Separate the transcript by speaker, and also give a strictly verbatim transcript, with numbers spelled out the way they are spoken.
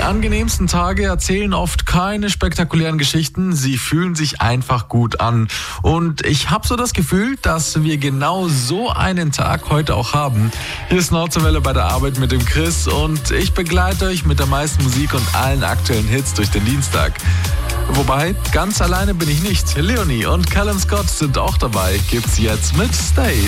Speaker 1: angenehmsten Tage erzählen oft keine spektakulären Geschichten, sie fühlen sich einfach gut an. Und ich habe so das Gefühl, dass wir genau so einen Tag heute auch haben. Hier ist Nordwelle bei der Arbeit mit dem Chris und ich begleite euch mit der meisten Musik und allen aktuellen Hits durch den Dienstag. Wobei, ganz alleine bin ich nicht. Leonie und Callum Scott sind auch dabei. Gibt's jetzt mit Stay.